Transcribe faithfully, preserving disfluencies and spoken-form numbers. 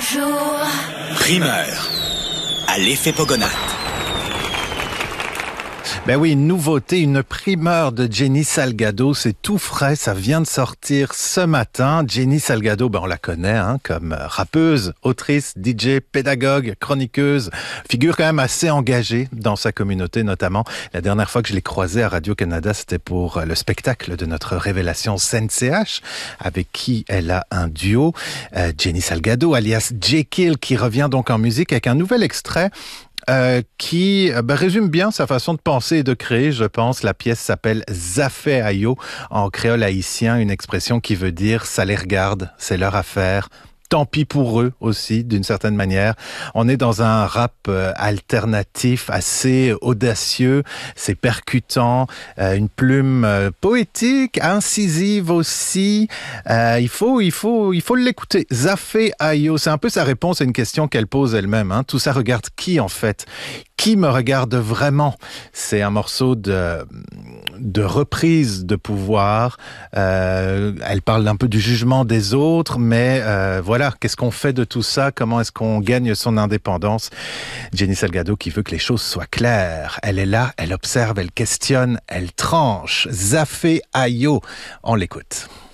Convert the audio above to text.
Bonjour. Primeur. À l'effet Pogonat. Ben oui, une nouveauté, une primeur de Jenny Salgado, c'est tout frais, ça vient de sortir ce matin. Jenny Salgado, ben on la connaît hein, comme rappeuse, autrice, D J, pédagogue, chroniqueuse, figure quand même assez engagée dans sa communauté notamment. La dernière fois que je l'ai croisée à Radio-Canada, c'était pour le spectacle de notre révélation Scène C H, avec qui elle a un duo. Euh, Jenny Salgado, alias Jekyll, qui revient donc en musique avec un nouvel extrait Euh, qui euh, ben, résume bien sa façon de penser et de créer, je pense. La pièce s'appelle « Zafé Ayo » en créole haïtien, une expression qui veut dire « ça les regarde, c'est leur affaire ». Tant pis pour eux aussi, d'une certaine manière. On est dans un rap euh, alternatif assez audacieux, c'est percutant, euh, une plume euh, poétique, incisive aussi. Euh, il faut, il faut, il faut l'écouter. Zafé Ayo, c'est un peu sa réponse à une question qu'elle pose elle-même. Hein. Tout ça regarde qui en fait ? Qui me regarde vraiment? C'est un morceau de, de reprise de pouvoir. Euh, elle parle un peu du jugement des autres, mais euh, voilà, qu'est-ce qu'on fait de tout ça? Comment est-ce qu'on gagne son indépendance? Jenny Salgado qui veut que les choses soient claires. Elle est là, elle observe, elle questionne, elle tranche. Zafé Ayo, on l'écoute.